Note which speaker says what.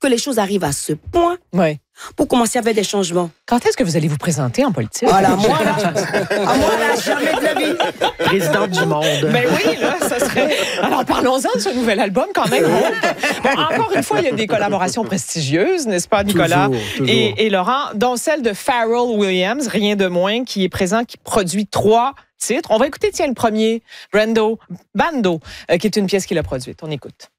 Speaker 1: les choses arrivent à ce point
Speaker 2: Oui.
Speaker 1: pour commencer à faire des changements.
Speaker 2: Quand est-ce que vous allez vous présenter en politique?
Speaker 1: Voilà, moi, là, jamais de la vie.
Speaker 3: Présidente du monde.
Speaker 2: Ben oui, là, ça serait... Alors, parlons-en de ce nouvel album, quand même. Bon, encore une fois, il y a des collaborations prestigieuses, n'est-ce pas, Nicolas?
Speaker 3: Toujours.
Speaker 2: Et Laurent, dont celle de Pharrell Williams, rien de moins, qui est présent, qui produit 3 titres. On va écouter, tiens, le premier, Bando, qui est une pièce qu'il a produite. On écoute.